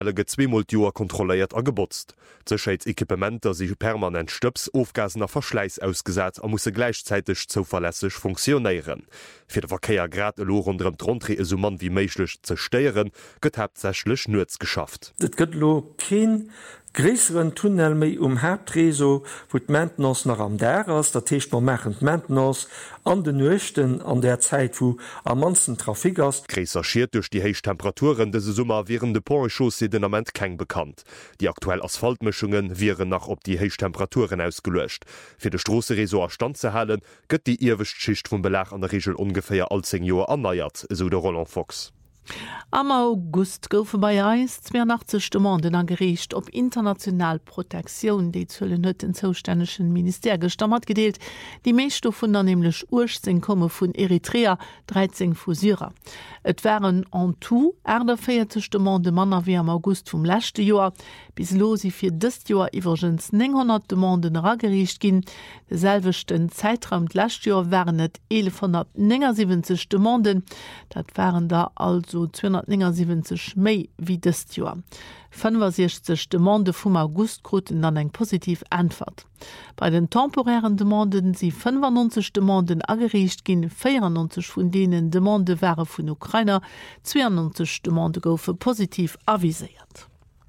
Zweimal Joer kontrolliert a gebotzt. Sicherheitsequipementer sich permanent Stöps, Aufgasen a Verschleiß ausgesät a musse gleichzeitig zuverlässig funktionieren. Für den Verkehr grad lo rund Trontri so man wie möglich zu steuern, gëtt hauptsächlich nütz geschafft. Das gëtt lo kein größeren Tunnel méi Hauptreso, wo d Maintenance nach am der ass, dat Techt man machen Maintenance an den Nochten an der Zeit, wo am mansten Trafik ass. Recherchiert durch die Heichtemperaturen dese Summer wären de Porechaussee den Moment keng bekannt. Die aktuell Asphaltmischungen wären nach op die Heichtemperaturen ausgelöscht. Für de Strassereso Stand zu halen, gëtt die Irwechtschicht vum Belag an der Regel ungefähr all 10 Joer anneiert, so der Roland Fox. Am August goufe bei Eis 82 Demanden angericht op international Protektion, déi zulle net den zoustännegen Minister gestammert gedeelt. Die meeschte vun der nämlichlech Ursinn komme vun Eritrea 13 vu Syrer. Et wären an tout 40 Demande Manner wie am August vum lächte Joer. Bis losi fir dëst Joer iwwergens 900 Demanden ragericht ginn. Deselwechten Zeitraum d'lächt Joer wären net 1179 Demanden. Dat wären da also 279 méi wie dëst Joer. 65 Demande vum August kruten dann eng positiv Antwort. Bei den temporären Demanden sie 95 Demanden agericht ginn, 94 vun denen Demande wäre vun Ukrainer, 92 Demande goufe positiv avisiert.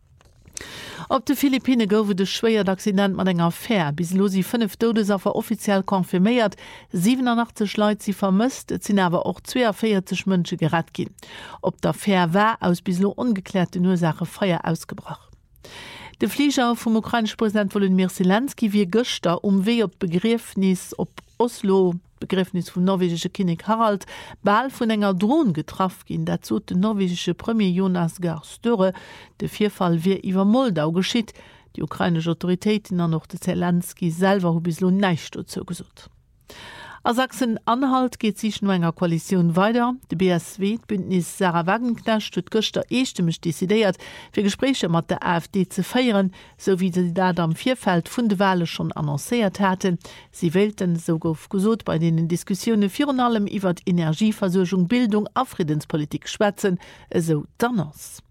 Op de Philippine goufe de schwéier d'Accident mat enger Affaire. Bis lo si 5 Todesopfer offiziell konfirméiert, 87 Leiit sie vermisst, et sinn awer och 42 Mënsche gerat ginn. Op d'Affaire war aus bislo ungeklärte Ursache Feuer ausgebracht. De Flieger vum ukrainsch Präsident Volodymyr Zelensky wie Göster weh op Begriffnis op Oslo, Begriffnis vum norwegische König Harald, bal vun enger Drohn getraff gin, dazu de norwegische Premier Jonas Gahr Støre, de Vierfall wie iwwer Moldau geschitt, die ukrainische Autoritäten an noch de Zelensky selber bislo neicht dazu gesot. A Sachsen-Anhalt geht sich nur enger Koalition weiter. De BSW, Bündnis Sarah Wagenknecht, hat gestern einstimmig dezidiert, für Gespräche mit der AfD zu feiern, so wie sie da am Vierfeld von der Wahl schon annonciert hatten. Sie wählten sogar gesagt, bei den Diskussionen vor allem über die Energieversorgung, Bildung und Friedenspolitik schwätzen, so Danners.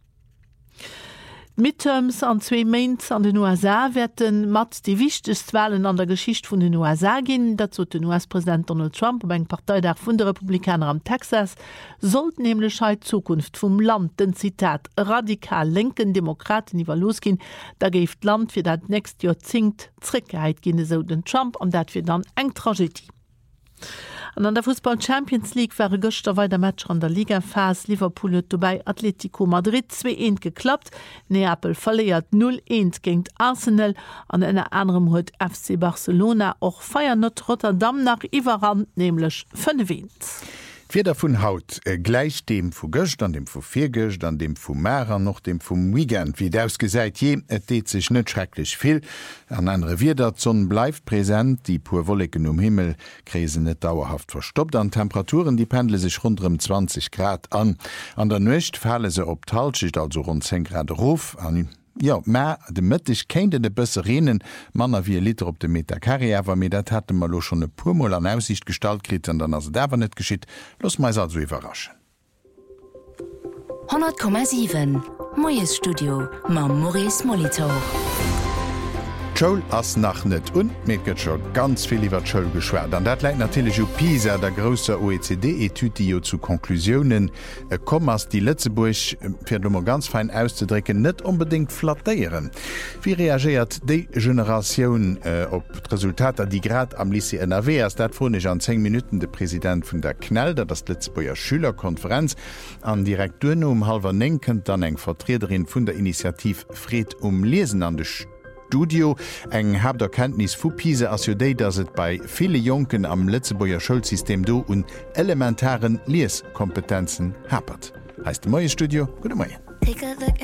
Midterms an 2 Mainz an den USA werden mat die wichtigsten Wahlen an der Geschichte von den USA gehen. Dazu den US-Präsident Donald Trump beim Parteitag von der Republikaner am Texas sollte nämlich die Zukunft vom Land, den Zitat, radikal linken Demokraten über losgehen. Da gibt Land für das nächste Jahrzehnt Zurückgehalt gehen, so den Trump, und das wird dann eine Tragödie. Und an der Fußball-Champions League war gestern weiter Match an der Liga-Phase. Liverpool hat dabei Atletico Madrid 2-1 geklappt. Neapel verliert 0-1 gegen Arsenal. An einer anderen hat FC Barcelona auch Feyenoord Rotterdam nach Iveran, nämlich 5-1. Vier vun Haut gleich dem vu Göcht, an dem vu Viergecht, an dem vu Märer noch dem vum Weekend. Wie daus gesäit je, et deet sich net schrecklich viel. An andere Wider Sonn bleibt präsent, die pur Wolken Himmel krisen net dauerhaft verstoppt. An Temperaturen, die pendle sich rund 20 Grad an. An der Nøcht falle se op Talschicht, also rund 10 Grad rauf. Ja, mehr de Mëttich kéint de bësse Reenen Manner wie Liter op de Meter Karrierewer mir dat hat mal lo schon e purmol an Aussicht stalt krit an dann ass dawer net geschitt. Los meis also iwwerraschen. 100,7 Moes Studio ma Maurice Molitor. Schoul ass nach net méket scho ganz viel iwwer Schoul geschwert. An dat leit natürlich PISA, der grosser OECD-Etudio zu Konklusionen. Kommers die Lützeburg fir dummer ganz fein auszudrecken net unbedingt flattéieren. Wie reagiert déi Generationun op Resultater, die grad am Lycée NRW ass dat vun ich an 10 Minuten de Präsident vun der Knell, dat das Lützeburger Schülerkonferenz an direkt dune 8:30 dann eng Vertreterin vun der Initiativ Fred Lesen an de Studio eng hab der Kenntnis vu Pise as déi, dats et bei viele Jonken am Lützeburger Schulsystem do un elementaren Lieskompetenzen happert. Heist de Moie Studio, Gute Moie.